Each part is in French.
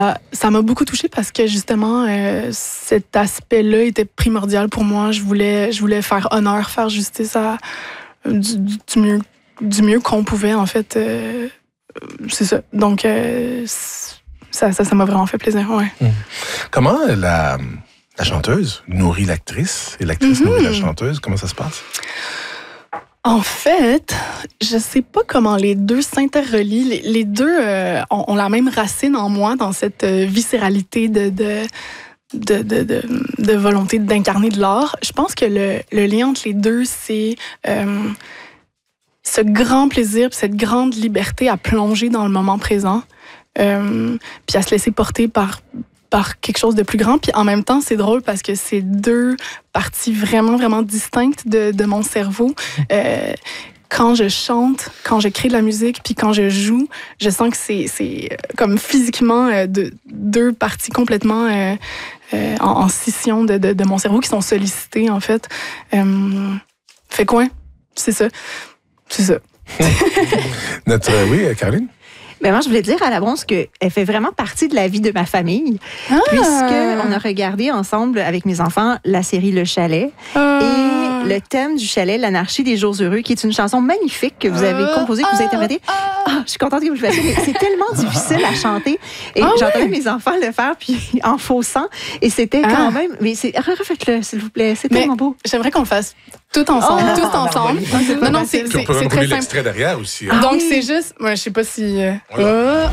Ça m'a beaucoup touchée parce que justement, cet aspect-là était primordial pour moi. Je voulais faire honneur, faire justice à du mieux qu'on pouvait, en fait. C'est ça. Donc, ça m'a vraiment fait plaisir, ouais. Comment la chanteuse nourrit l'actrice et l'actrice nourrit la chanteuse? Comment ça se passe? En fait, je sais pas comment les deux s'interrelient. Les deux ont la même racine en moi dans cette viscéralité de volonté d'incarner de l'art. Je pense que le lien entre les deux, c'est ce grand plaisir, cette grande liberté à plonger dans le moment présent, puis à se laisser porter par quelque chose de plus grand. Puis en même temps, c'est drôle parce que c'est deux parties vraiment, vraiment distinctes de mon cerveau. Quand je chante, quand je crée de la musique, puis quand je joue, je sens que c'est comme physiquement deux parties complètement en scission de mon cerveau qui sont sollicitées, en fait. Fait quoi? C'est ça. C'est ça. Oui, Caroline? Ben moi, je voulais dire à la bronze qu'elle fait vraiment partie de la vie de ma famille, puisqu'on a regardé ensemble avec mes enfants la série Le Chalet. Et le thème du chalet, l'anarchie des jours heureux, qui est une chanson magnifique que vous avez composée, que vous avez interprétée. Je suis contente que vous le fassiez, mais c'est tellement difficile à chanter. Et j'entendais mes enfants le faire, puis en faussant. Et c'était quand même... Mais refaites-le, s'il vous plaît. C'est tellement beau. J'aimerais qu'on le fasse tout ensemble, tous ensemble. Non, c'est très simple. L'extrait derrière aussi. Donc, c'est juste... Moi, je sais pas si... OK,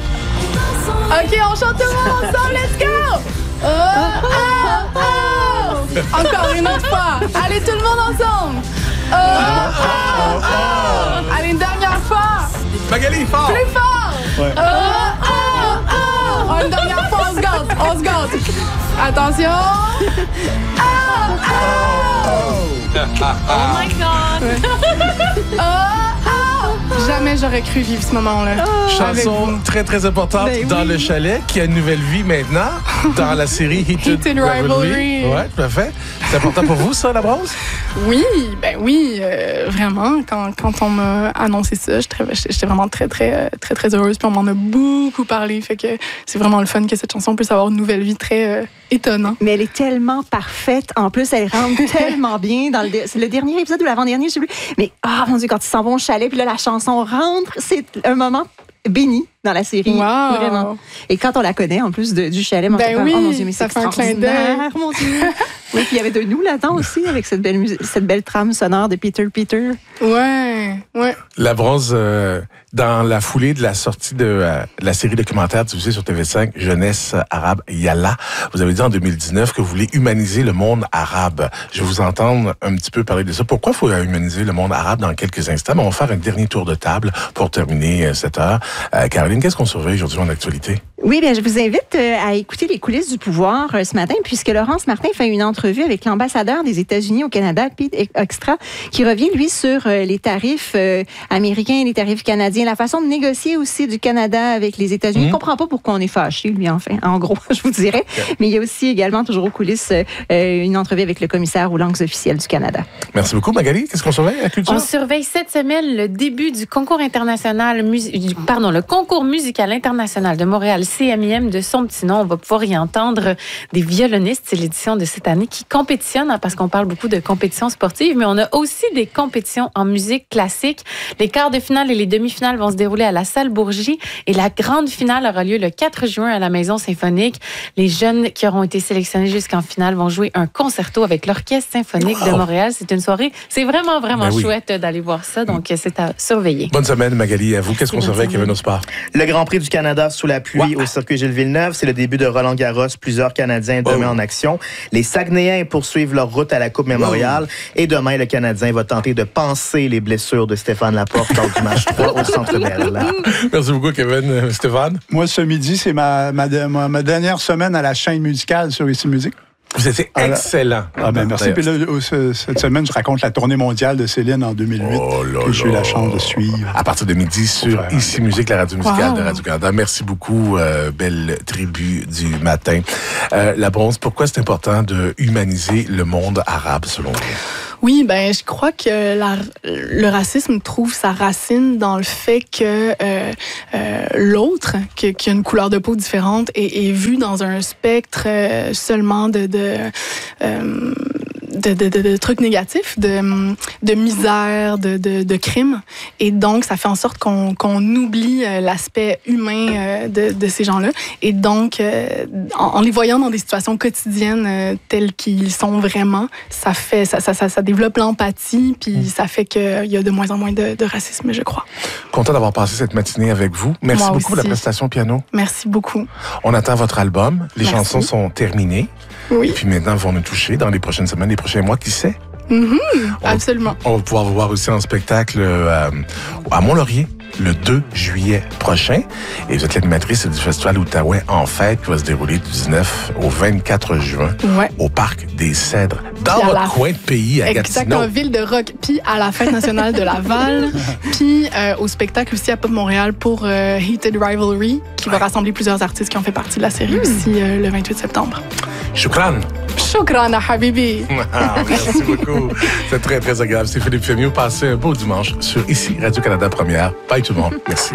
on chante tout le monde ensemble, let's go! Encore une autre fois. Allez, tout le monde ensemble. Allez, une dernière fois. Magali, fort! Plus fort! Ouais. Une dernière fois, on se gâte. Attention. Oh my God! Jamais j'aurais cru vivre ce moment-là. Chanson très, très importante dans Le Chalet, qui a une nouvelle vie maintenant dans la série Heated Rivalry. Oui, tout à fait. C'est important pour vous, ça, la bronze? Oui, vraiment. Quand on m'a annoncé ça, j'étais vraiment très, très, très, très heureuse. Puis on m'en a beaucoup parlé. Fait que c'est vraiment le fun que cette chanson puisse avoir une nouvelle vie très étonnante. Mais elle est tellement parfaite. En plus, elle rentre tellement bien dans c'est le dernier épisode ou l'avant-dernier, je sais plus. Mais, mon Dieu, quand ils s'en vont au chalet, puis là, la chanson rentre, c'est un moment béni dans la série. Wow. Vraiment. Et quand on la connaît, en plus du chalet, mon Dieu, mais ça c'est fait un clin d'œil. Mon Dieu. Oui, puis il y avait de nous là-dedans aussi, avec cette belle trame sonore de Peter. Ouais. La bronze, dans la foulée de la sortie de la série documentaire diffusée sur TV5, Jeunesse arabe Yalla, vous avez dit en 2019 que vous voulez humaniser le monde arabe. Je vais vous entendre un petit peu parler de ça. Pourquoi il faut humaniser le monde arabe dans quelques instants? Mais on va faire un dernier tour de table pour terminer cette heure. Caroline, qu'est-ce qu'on surveille aujourd'hui en actualité? Oui, bien, je vous invite à écouter les coulisses du pouvoir ce matin, puisque Laurence Martin fait une entrevue avec l'ambassadeur des États-Unis au Canada, Pete Extra, qui revient, lui, sur les tarifs américains et les tarifs canadiens, la façon de négocier aussi du Canada avec les États-Unis. Il ne comprend pas pourquoi on est fâché, lui, enfin, en gros, je vous dirais. Mais il y a aussi également, toujours aux coulisses, une entrevue avec le commissaire aux langues officielles du Canada. Merci beaucoup, Magali. Qu'est-ce qu'on surveille à la culture? On surveille cette semaine le début du concours international, le concours musical international de Montréal, CMIM, de son petit nom. On va pouvoir y entendre des violonistes. C'est l'édition de cette année qui compétitionnent, parce qu'on parle beaucoup de compétitions sportives, mais on a aussi des compétitions en musique classique. Les quarts de finale et les demi-finales vont se dérouler à la salle Bourgie et la grande finale aura lieu le 4 juin à la Maison symphonique. Les jeunes qui auront été sélectionnés jusqu'en finale vont jouer un concerto avec l'Orchestre symphonique de Montréal. C'est une soirée, c'est vraiment chouette d'aller voir ça, donc c'est à surveiller. Bonne semaine, Magali. À vous, qu'est-ce qu'on surveille, Kevin Ospar? Le Grand Prix du Canada sous la pluie au circuit Gilles Villeneuve. C'est le début de Roland Garros. Plusieurs Canadiens demain en action. Les Saguenayens poursuivent leur route à la Coupe Mémorial. Et demain, le Canadien va tenter de panser les blessures de Stéphane Laporte lors du match 3 au Centre Bell. Merci beaucoup, Kevin. Stéphane? Moi, ce midi, c'est ma dernière semaine à la chaîne musicale sur Ici Musique. Vous étiez excellent. Merci. Puis là, cette semaine, je raconte la tournée mondiale de Céline en 2008 que j'ai eu la chance de suivre. À partir de midi sur Ici Musique, la radio musicale de Radio-Canada. Merci beaucoup, belle tribu du matin. La bronze, pourquoi c'est important de humaniser le monde arabe, selon vous? Oui, ben je crois que le racisme trouve sa racine dans le fait que l'autre, qui a une couleur de peau différente, est vu dans un spectre seulement de trucs négatifs, de misère, de crimes. Et donc, ça fait en sorte qu'on oublie l'aspect humain de ces gens-là. Et donc, en les voyant dans des situations quotidiennes telles qu'ils sont vraiment, ça développe l'empathie, puis ça fait qu'il y a de moins en moins de racisme, je crois. Content d'avoir passé cette matinée avec vous. Merci Moi beaucoup aussi. pour la prestation piano. Merci beaucoup. On attend votre album. Les chansons sont terminées. Oui. Et puis maintenant, vont nous toucher dans les prochaines semaines, les prochains mois, qui sait? Absolument. On va pouvoir vous voir aussi en spectacle à Mont-Laurier le 2 juillet prochain. Et vous êtes l'animatrice du Festival Outaouais en fête qui va se dérouler du 19 au 24 juin au Parc des Cèdres, dans votre coin de pays à Gatineau. Exactement, ville de rock. Puis à la Fête nationale de Laval. Puis au spectacle aussi à Pop Montréal pour Heated Rivalry, qui va rassembler plusieurs artistes qui ont fait partie de la série aussi le 28 septembre. Shukran! Shukran à Habibi! Merci beaucoup. C'est très, très agréable. C'est Philippe Fémieux. Passez un beau dimanche sur ici, Radio-Canada Première. Bye tout le monde. Merci.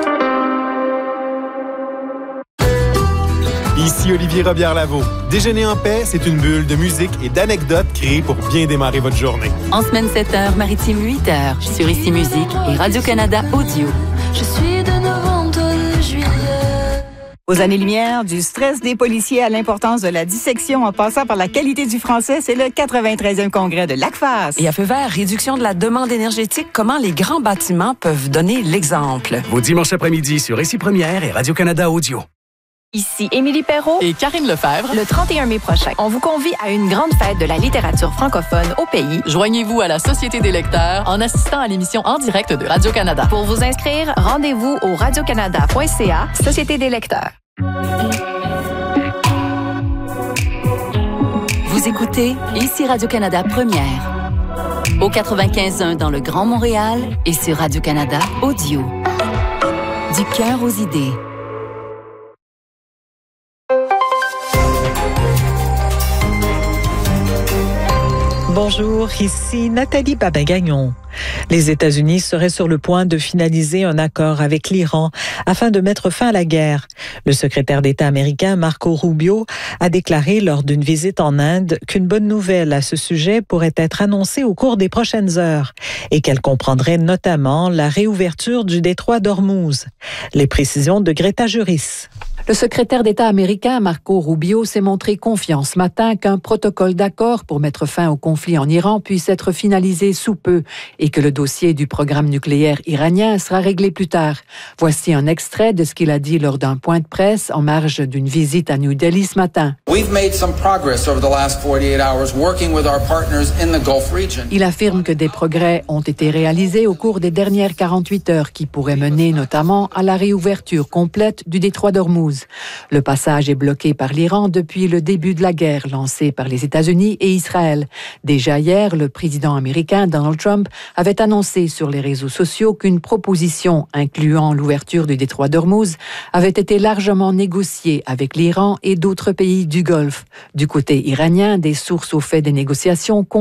Ici Olivier Robillard-Lavaux. Déjeuner en paix, c'est une bulle de musique et d'anecdotes créées pour bien démarrer votre journée. En semaine 7h, maritime 8h, sur Ici Musique et Radio-Canada Audio. Je suis de novembre, juillet. Aux années-lumière, du stress des policiers à l'importance de la dissection en passant par la qualité du français, c'est le 93e congrès de l'ACFAS. Et à feu vert, réduction de la demande énergétique, comment les grands bâtiments peuvent donner l'exemple. Vos dimanches après-midi sur Ici Première et Radio-Canada Audio. Ici Émilie Perrault et Karine Lefebvre. Le 31 mai prochain, on vous convie à une grande fête de la littérature francophone au pays. Joignez-vous à la Société des lecteurs en assistant à l'émission en direct de Radio-Canada. Pour vous inscrire, rendez-vous au radiocanada.ca, Société des lecteurs. Vous écoutez Ici Radio-Canada Première. Au 95.1 dans le Grand Montréal et sur Radio-Canada Audio. Du cœur aux idées. Bonjour, ici Nathalie Babin-Gagnon. Les États-Unis seraient sur le point de finaliser un accord avec l'Iran afin de mettre fin à la guerre. Le secrétaire d'État américain Marco Rubio a déclaré lors d'une visite en Inde qu'une bonne nouvelle à ce sujet pourrait être annoncée au cours des prochaines heures et qu'elle comprendrait notamment la réouverture du détroit d'Ormuz. Les précisions de Greta Juris. Le secrétaire d'État américain Marco Rubio s'est montré confiant ce matin qu'un protocole d'accord pour mettre fin au conflit en Iran puisse être finalisé sous peu et que le dossier du programme nucléaire iranien sera réglé plus tard. Voici un extrait de ce qu'il a dit lors d'un point de presse en marge d'une visite à New Delhi ce matin. Il affirme que des progrès ont été réalisés au cours des dernières 48 heures qui pourraient mener notamment à la réouverture complète du détroit d'Ormuz. Le passage est bloqué par l'Iran depuis le début de la guerre lancée par les États-Unis et Israël. Déjà hier, le président américain Donald Trump avait annoncé sur les réseaux sociaux qu'une proposition incluant l'ouverture du détroit d'Ormuz avait été largement négociée avec l'Iran et d'autres pays du Golfe. Du côté iranien, des sources au fait des négociations